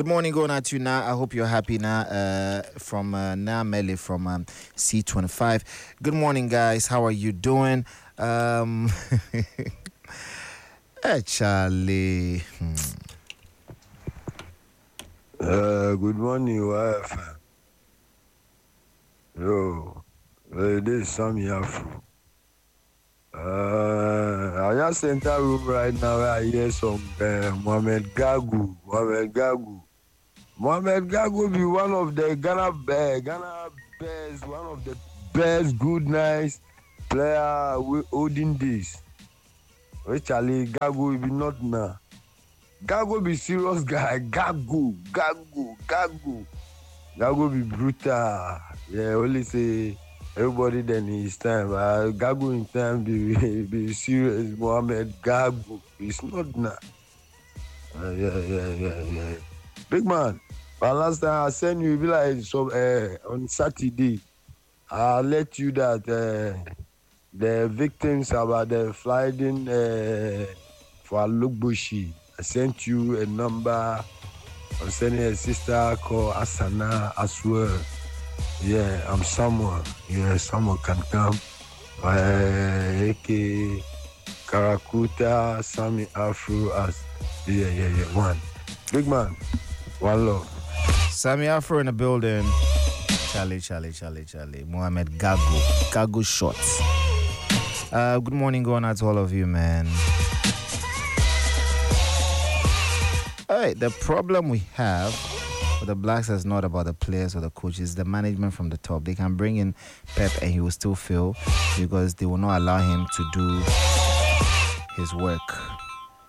Good morning, going out to you now. I hope you're happy now. From Na Mele from C25. Good morning, guys. How are you doing? Charlie. Good morning, wife. Yo, this is Sammy Afro. I just center room right now where I hear some Mohamed Gagu. Mohamed Gagu be one of the Ghana best, one of the best, good, nice player with olden days. Which Charlie Gagu be not now. Gago be serious guy. Gago be brutal. Yeah, only say everybody then his time. Gago in time be serious. Mohamed Gago. It's not now. Yeah. Big man. But last time I send you, be like on Saturday. I'll let you that the victims about the flooding for Lugbushi. I sent you a number. I'm sending a sister called Asana as well. Yeah, I'm someone. Yeah, someone can come. AK Karakuta, Sammy Afro as yeah. One. Big man. One love. Sammy Afro in the building. Charlie. Mohamed Gago shots. Good morning, going out to all of you, man. Alright, the problem we have with the Blacks is not about the players or the coaches, the management from the top. They can bring in Pep and he will still fail because they will not allow him to do his work.